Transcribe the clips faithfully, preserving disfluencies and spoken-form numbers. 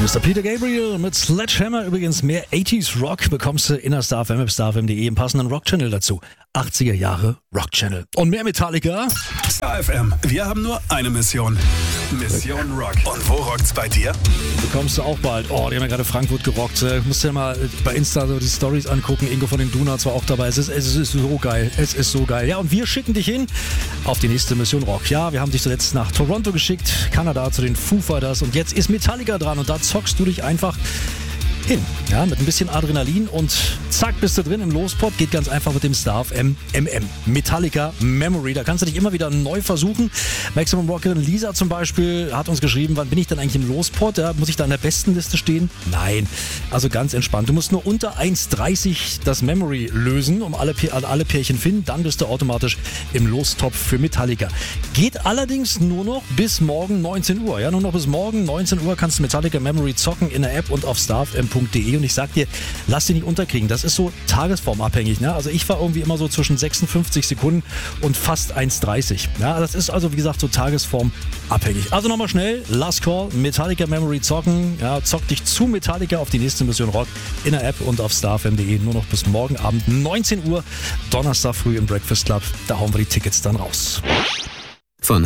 Mister Peter Gabriel mit Sledgehammer. Übrigens mehr achtziger Rock bekommst du in der Star F M, star f m punkt d e im passenden Rock-Channel dazu. achtziger Jahre Rock-Channel. Und mehr Metallica. Star F M, wir haben nur eine Mission. Mission Rock. Und wo rockt's bei dir? Bekommst du auch bald. Oh, die haben ja gerade Frankfurt gerockt. Du musst dir mal bei Insta so die Stories angucken. Ingo von den Donuts war auch dabei. Es ist, es ist so geil. Es ist so geil. Ja, und wir schicken dich hin auf die nächste Mission Rock. Ja, wir haben dich zuletzt nach Toronto geschickt, Kanada zu den Foo Fighters. Und jetzt ist Metallica dran. Und da zockst du dich einfach hin, ja, mit ein bisschen Adrenalin und zack, bist du drin im Lospot. Geht ganz einfach mit dem Star F M M M. Metallica Memory. Da kannst du dich immer wieder neu versuchen. Maximum Rockerin Lisa zum Beispiel hat uns geschrieben, wann bin ich denn eigentlich im Lospot? Ja, muss ich da in der besten Liste stehen? Nein, also ganz entspannt. Du musst nur unter eins dreißig das Memory lösen, um alle, alle Pärchen finden. Dann bist du automatisch im Lostopf für Metallica. Geht allerdings nur noch bis morgen neunzehn Uhr. Ja, nur noch bis morgen neunzehn Uhr kannst du Metallica Memory zocken in der App und auf star f m punkt d e. Und ich sag dir, lass dich nicht unterkriegen. Das ist so tagesformabhängig. Ne? Also ich war irgendwie immer so zwischen sechsundfünfzig Sekunden und fast eins dreißig. Ja, das ist also, wie gesagt, so tagesformabhängig. Also nochmal schnell, Last Call, Metallica Memory zocken. Ja, zock dich zu Metallica auf die nächste Mission Rock in der App und auf star f m punkt d e. Nur noch bis morgen Abend neunzehn Uhr, Donnerstag früh im Breakfast Club. Da hauen wir die Tickets dann raus. Von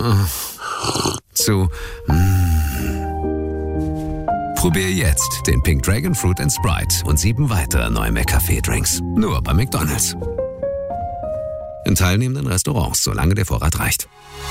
zu Probier jetzt den Pink Dragon Fruit and Sprite und sieben weitere neue McCafé-Drinks. Nur bei McDonald's. In teilnehmenden Restaurants, solange der Vorrat reicht.